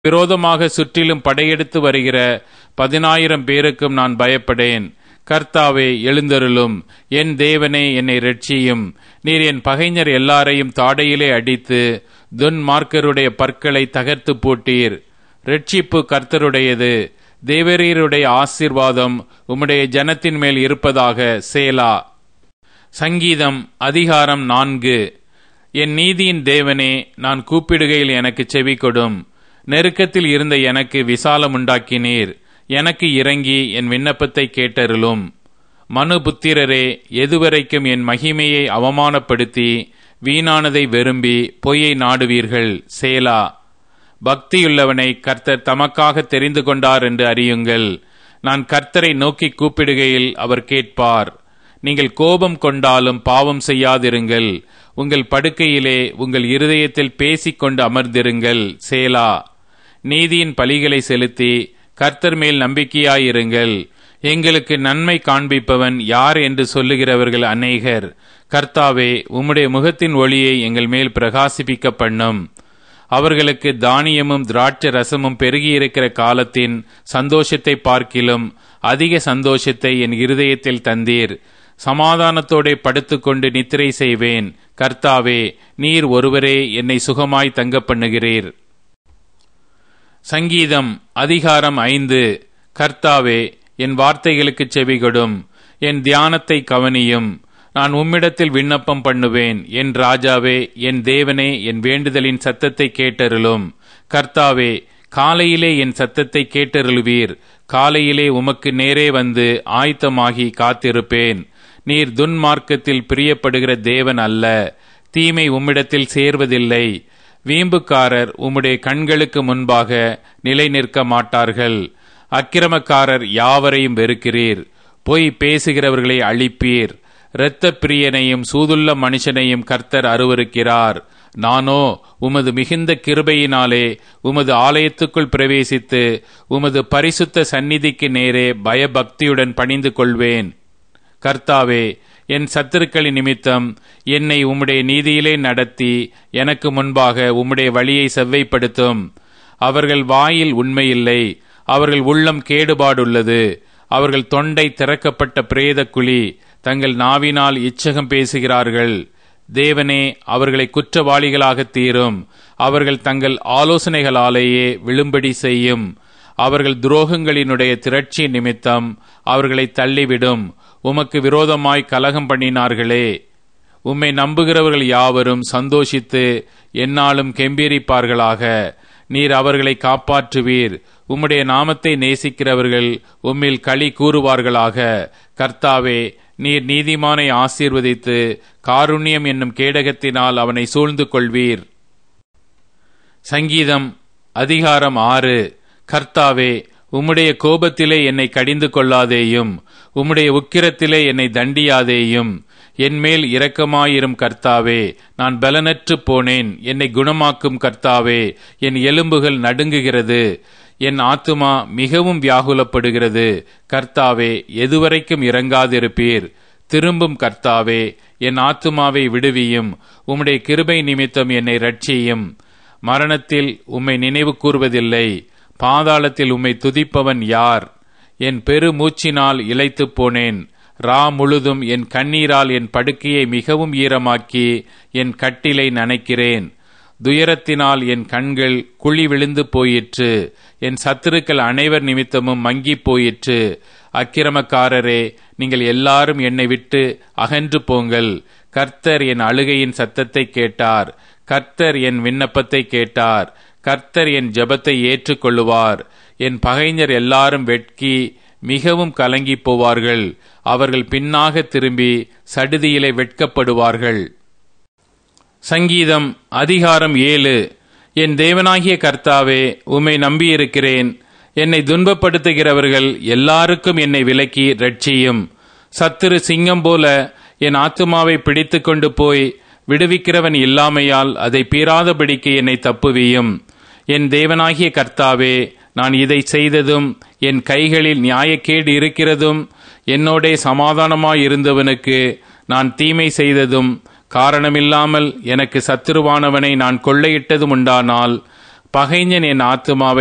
விரோதமாக சுற்றிலும் படையெடுத்து வருகிற 10,000 பேருக்கும் நான் பயப்படேன். கர்த்தாவே, எழுந்தருளும். என் தேவனே, என்னை இரட்சியும். நீர் என் பகைஞர் எல்லாரையும் தாடையிலே அடித்து துன்மார்க்கருடைய பற்களை தகர்த்து போட்டீர். இரட்சிப்பு கர்த்தருடையது. தேவரீருடைய ஆசீர்வாதம் உம்முடைய ஜனத்தின் மேல் இருப்பதாக. சேலா. சங்கீதம் அதிகாரம் 4. என் நீதியின் தேவனே, நான் கூப்பிடுகையில் எனக்கு செவி கொடும். நெருக்கத்தில் இருந்த எனக்கு விசாலம் உண்டாக்கினீர். எனக்கு இறங்கி என் விண்ணப்பத்தை கேட்டருளும். மனுபுத்திரரே, எதுவரைக்கும் என் மகிமையை அவமானப்படுத்தி வீணானதை விரும்பி பொய்யை நாடுவீர்கள்? சேலா. பக்தியுள்ளவனை கர்த்தர் தமக்காக தெரிந்து கொண்டார் என்று அறியுங்கள். நான் கர்த்தரை நோக்கி கூப்பிடுகையில் அவர் கேட்பார். நீங்கள் கோபம் கொண்டாலும் பாவம் செய்யாதிருங்கள். உங்கள் படுக்கையிலே உங்கள் இருதயத்தில் பேசிக்கொண்டு அமர்ந்திருங்கள். சேலா. நீதியின் பலிகளை செலுத்தி கர்த்தர் மேல் நம்பிக்கையாயிருங்கள். எங்களுக்கு நன்மை காண்பிப்பவன் யார் என்று சொல்லுகிறவர்கள் அநேகர். கர்த்தாவே, உம்முடைய முகத்தின் ஒளியை எங்கள் மேல் பிரகாசிப்பிக்க பண்ணும். அவர்களுக்கு தானியமும் திராட்சை ரசமும் பெருகியிருக்கிற காலத்தின் சந்தோஷத்தை பார்க்கிலும் அதிக சந்தோஷத்தை என் இருதயத்தில் தந்தீர். சமாதானத்தோടെ படுத்துக்கொண்டு நித்திரை செய்வேன். கர்த்தாவே, நீர் ஒருவரே என்னை சுகமாய் தங்க பண்ணுகிறீர். சங்கீதம் அதிகாரம் 5. கர்த்தாவே, என் வார்த்தைகளுக்கு செவிகொடும். என் தியானத்தை கவனியும். நான் உம்மிடத்தில் விண்ணப்பம் பண்ணுவேன். என் ராஜாவே, என் தேவனே, என் வேண்டுதலின் சத்தத்தை கேட்டருளும். கர்த்தாவே, காலையிலே என் சத்தத்தை கேட்டருளுவீர். காலையிலே உமக்கு நேரே வந்து ஆயத்தமாகி காத்திருப்பேன். நீர் துன்மார்க்கத்தில் பிரியப்படுகிற தேவன் அல்ல. தீமை உம்மிடத்தில் சேர்வதில்லை. வீம்புக்காரர் உம்முடைய கண்களுக்கு முன்பாக நிலை நிற்க மாட்டார்கள். அக்கிரமக்காரர் யாவரையும் வெறுக்கிறீர். பொய் பேசுகிறவர்களை அழிப்பீர். இரத்த பிரியனையும் சூதுள்ள மனுஷனையும் கர்த்தர் அருவருக்கிறார். நானோ உமது மிகுந்த கிருபையினாலே உமது ஆலயத்துக்குள் பிரவேசித்து உமது பரிசுத்த சந்நிதிக்கு நேரே பயபக்தியுடன் பணிந்து கொள்வேன். கர்த்தாவே, என் சத்துருக்களின் நிமித்தம் என்னை உம்முடைய நீதியிலே நடத்தி எனக்கு முன்பாக உம்முடைய வழியை செவ்வைப்படுத்தும். அவர்கள் வாயில் உண்மையில்லை. அவர்கள் உள்ளம் கேடுபாடுள்ளது. அவர்கள் தொண்டை திறக்கப்பட்ட பிரேத குழி. தங்கள் நாவினால் இச்சகம் பேசுகிறார்கள். தேவனே, அவர்களை குற்றவாளிகளாக தீரும். அவர்கள் தங்கள் ஆலோசனைகளாலேயே விழும்படி செய்யும். அவர்கள் துரோகங்களினுடைய திரட்சி நிமித்தம் அவர்களை தள்ளிவிடும். உமக்கு விரோதமாய் கலகம் பண்ணினார்களே. உம்மை நம்புகிறவர்கள் யாவரும் சந்தோஷித்து எந்நாளும் கெம்பீரிப்பார்களாக. நீர் அவர்களை காப்பாற்றுவீர். உம்முடைய நாமத்தை நேசிக்கிறவர்கள் உம்மில் களி கூறுவார்களாக. கர்த்தாவே, நீர் நீதிமானை ஆசீர்வதித்து காருண்யம் என்னும் கேடகத்தினால் அவனை சூழ்ந்து கொள்வீர். சங்கீதம் அதிகாரம் 6. கர்த்தாவே, உம்முடைய கோபத்திலே என்னை கடிந்து கொள்ளாதேயும். உம்முடைய உக்கிரத்திலே என்னை தண்டியாதேயும். என்மேல் இரக்கமாயிரும் கர்த்தாவே. நான் பலனற்று போனேன். என்னை குணமாக்கும் கர்த்தாவே. என் எலும்புகள் நடுங்குகிறது. என் ஆத்துமா மிகவும் வியாகுலப்படுகிறது. கர்த்தாவே, எதுவரைக்கும் இரங்காதிருப்பீர்? திரும்பும் கர்த்தாவே, என் ஆத்துமாவை விடுவியும். உம்முடைய கிருபை நிமித்தம் என்னை இரட்சியும். மரணத்தில் உம்மை நினைவு கூர்வதில்லை. பாதாளத்தில் உம்மை துதிப்பவன் யார்? என் பெரு மூச்சினால் இளைத்து போனேன். ரா முழுதும் என் கண்ணீரால் என் படுக்கையை மிகவும் ஈரமாக்கி என் கட்டிலை நனைக்கிறேன். துயரத்தினால் என் கண்கள் குழி விழுந்து போயிற்று. என் சத்துருக்கள் அனைவர் நிமித்தமும் மங்கி போயிற்று. அக்கிரமக்காரரே, நீங்கள் எல்லாரும் என்னை விட்டு அகன்று போங்கள். கர்த்தர் என் அழுகையின் சத்தத்தை கேட்டார். கர்த்தர் என் விண்ணப்பத்தை கேட்டார். கர்த்தர் என் ஜெபத்தை ஏற்றுக்கொள்ளுவார். என் பகைஞர் எல்லாரும் வெட்கி மிகவும் கலங்கி போவார்கள். அவர்கள் பின்னாக திரும்பி சடுதியிலே வெட்கப்படுவார்கள். சங்கீதம் அதிகாரம் 7. என் தேவனாகிய கர்த்தாவே, உம்மை நம்பியிருக்கிறேன். என்னை துன்பப்படுத்துகிறவர்கள் எல்லாருக்கும் என்னை விலக்கி இரட்சியும். சத்துரு சிங்கம் போல என் ஆத்துமாவை பிடித்து கொண்டு போய் விடுவிக்கிறவன் இல்லாமையால் அதை பீறாதபடிக்கு என்னை தப்புவியும். என் தேவனாகிய கர்த்தாவே, நான் இதை செய்ததும் என் கைகளில் நியாயக்கேடு இருக்கிறதும் என்னோடே சமாதானமாயிருந்தவனுக்கு நான் தீமை செய்ததும் காரணமில்லாமல் எனக்கு சத்துருவானவனை நான் கொள்ளையிட்டதும் உண்டானால் பகைஞன் என் ஆத்துமாவை